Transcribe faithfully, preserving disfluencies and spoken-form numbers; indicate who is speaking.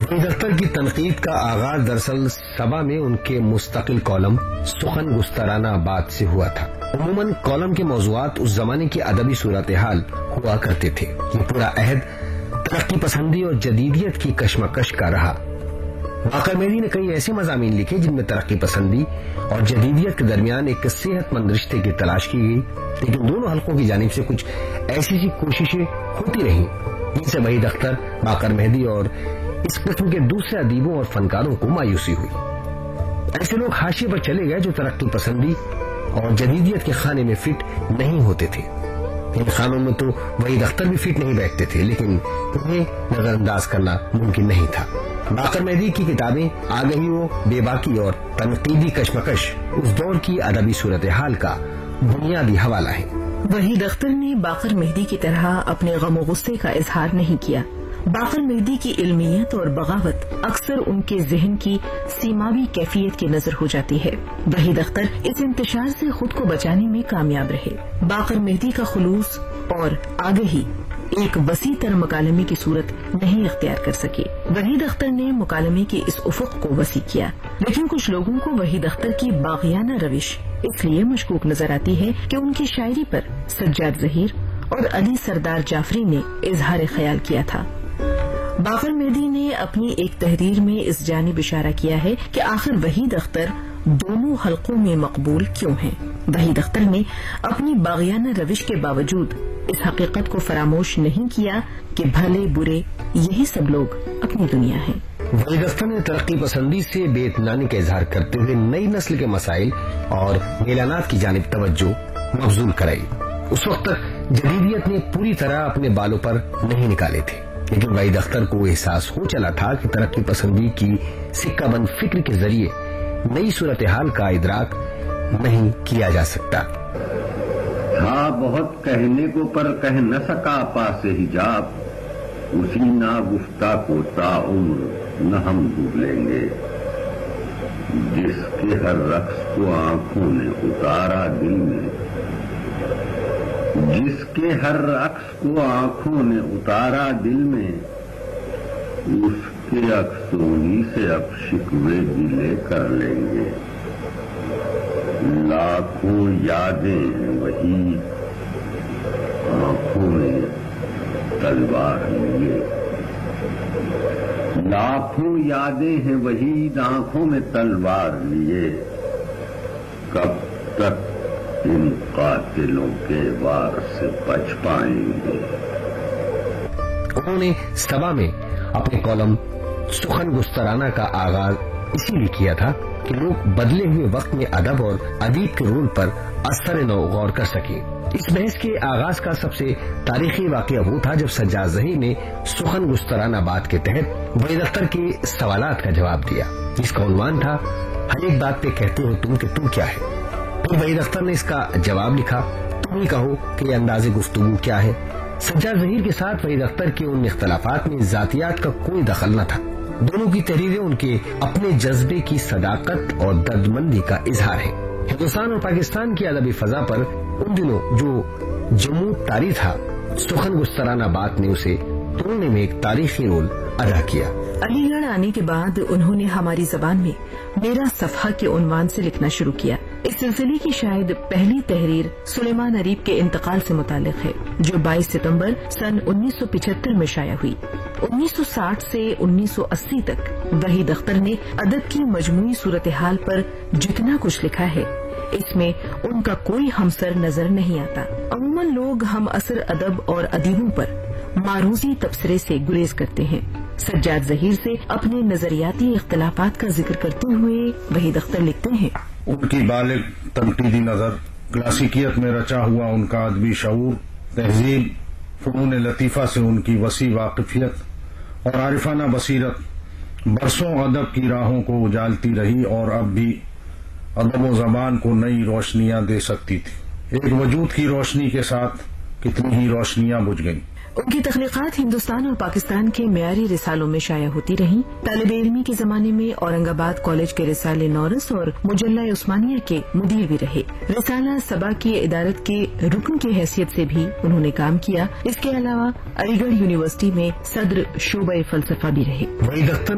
Speaker 1: وحید اختر کی تنقید کا آغاز دراصل سبا میں ان کے مستقل کالم سخن گسترانہ بات سے ہوا تھا۔ عموماً کالم کے موضوعات اس زمانے کی ادبی صورتحال ہوا کرتے تھے۔ یہ پورا عہد ترقی پسندی اور جدیدیت کی کشمکش کا رہا۔ باقر مہدی نے کئی ایسے مضامین لکھے جن میں ترقی پسندی اور جدیدیت کے درمیان ایک صحت مند رشتے کی تلاش کی گئی، لیکن دونوں حلقوں کی جانب سے کچھ ایسی سی کوششیں ہوتی رہیں جن سے وحید اختر، باقر مہدی اور اس قسم کے دوسرے ادیبوں اور فنکاروں کو مایوسی ہوئی۔ ایسے لوگ حاشیے پر چلے گئے جو ترقی پسندی اور جدیدیت کے خانے میں فٹ نہیں ہوتے تھے۔ ان خانوں میں تو وحید اختر بھی فٹ نہیں بیٹھتے تھے، لیکن انہیں نظر انداز کرنا ممکن نہیں تھا۔ باقر مہدی کی کتابیں آگہی و بے باکی اور تنقیدی کشمکش اس دور کی ادبی صورتحال کا بنیادی حوالہ ہے۔
Speaker 2: وحید اختر نے باقر مہدی کی طرح اپنے غم و غصے کا اظہار نہیں کیا۔ باقر مہدی کی علمیت اور بغاوت اکثر ان کے ذہن کی سیماوی کیفیت کی نظر ہو جاتی ہے۔ وحید اختر اس انتشار سے خود کو بچانے میں کامیاب رہے۔ باقر مہدی کا خلوص اور آگہی ایک وسیع تر مکالمے کی صورت نہیں اختیار کر سکے۔ وحید اختر نے مکالمے کے اس افق کو وسیع کیا، لیکن کچھ لوگوں کو وحید اختر کی باغیانہ روش اس لیے مشکوک نظر آتی ہے کہ ان کی شاعری پر سجاد ظہیر اور علی سردار جعفری نے اظہار خیال کیا تھا۔ باقر مہدی نے اپنی ایک تحریر میں اس جانب اشارہ کیا ہے کہ آخر وحید اختر دونوں حلقوں میں مقبول کیوں ہیں۔ وحید اختر نے اپنی باغیانہ روش کے باوجود اس حقیقت کو فراموش نہیں کیا کہ بھلے برے یہی سب لوگ اپنی دنیا ہیں۔
Speaker 1: وحید اختر نے ترقی پسندی سے بے اطمینانی کا اظہار کرتے ہوئے نئی نسل کے مسائل اور میلانات کی جانب توجہ مبذول کرائی۔ اس وقت تک جدیدیت نے پوری طرح اپنے بالوں پر نہیں نکالے تھے، لیکن وحید اختر کو احساس ہو چلا تھا کہ ترقی پسندی کی سکہ بند فکر کے ذریعے نئی صورتحال کا ادراک نہیں کیا جا سکتا۔
Speaker 3: تھا بہت کہنے کو پر کہہ نہ سکا پاس حجاب، اسی نا گفتہ کو تا عمر نہ ہم ڈوب لیں گے، جس کے ہر رقص کو آنکھوں نے اتارا دل میں، جس کے ہر رقص کو آنکھوں نے اتارا دل میں، اس کے افسونی سے اب شکوے گلے کر لیں گے۔ لاکھوں یادیں ہیں وہی آنکھوں میں تلوار لیے، لاکھوں یادیں ہیں وہی آنکھوں میں تلوار لیے، کب تک ان قاتلوں کے وار سے بچ پائیں گے۔
Speaker 1: انہوں نے سبا میں اپنے کالم سخن گسترانہ کا آغاز اسی لیے کیا تھا کہ لوگ بدلے ہوئے وقت میں ادب اور ادیب کے رول پر اثر نو غور کر سکے۔ اس بحث کے آغاز کا سب سے تاریخی واقعہ وہ تھا جب سجاد ظہیر نے سخن گسترانہ بات کے تحت وحید اختر کے سوالات کا جواب دیا، جس کا عنوان تھا ہر ایک بات پہ کہتے ہو تم کہ تم کیا ہے۔ پھر وحید اختر نے اس کا جواب لکھا، تم ہی کہو کہ یہ انداز گفتگو کیا ہے۔ سجاد ظہیر کے ساتھ وحید اختر کے ان اختلافات میں ذاتیات کا کوئی دخل نہ تھا۔ دونوں کی تحریریں ان کے اپنے جذبے کی صداقت اور دردمندی کا اظہار ہے۔ ہندوستان اور پاکستان کی ادبی فضا پر ان دنوں جو جمود طاری تھا، سخن گسترانہ بات نے اسے توڑنے میں ایک تاریخی رول ادا کیا۔
Speaker 2: علی گڑھ آنے کے بعد انہوں نے ہماری زبان میں میرا صفحہ کے عنوان سے لکھنا شروع کیا۔ اس سلسلے کی شاید پہلی تحریر سلیمان اریب کے انتقال سے متعلق ہے، جو بائیس ستمبر سن انیس سو پچہتر میں شائع ہوئی۔ انیس سو ساٹھ سے انیس سو اسی تک وحید اختر نے ادب کی مجموعی صورتحال پر جتنا کچھ لکھا ہے، اس میں ان کا کوئی ہمسر نظر نہیں آتا۔ عموماً لوگ ہم اثر ادب اور ادیبوں پر معروضی تبصرے سے گریز کرتے ہیں۔ سجاد ظہیر سے اپنے نظریاتی اختلافات کا ذکر کرتے ہوئے وحید اختر لکھتے ہیں،
Speaker 4: ان کی بالغ تنقیدی نظر، کلاسیکیت میں رچا ہوا ان کا ادبی شعور، تہذیب، فنون لطیفہ سے ان کی وسیع واقفیت اور عارفانہ بصیرت برسوں ادب کی راہوں کو اجالتی رہی اور اب بھی ادب و زبان کو نئی روشنیاں دے سکتی تھی۔ ایک وجود کی روشنی کے ساتھ کتنی ہی روشنیاں بجھ گئیں۔
Speaker 2: ان کی تخلیقات ہندوستان اور پاکستان کے معیاری رسالوں میں شائع ہوتی رہیں۔ طالب علمی کے زمانے میں اورنگ آباد کالج کے رسالے نورس اور مجلہ عثمانیہ کے مدیر بھی رہے۔ رسالہ سبا کی ادارت کے رکن کی حیثیت سے بھی انہوں نے کام کیا۔ اس کے علاوہ علی گڑھ یونیورسٹی میں صدر شعبہ فلسفہ بھی رہے۔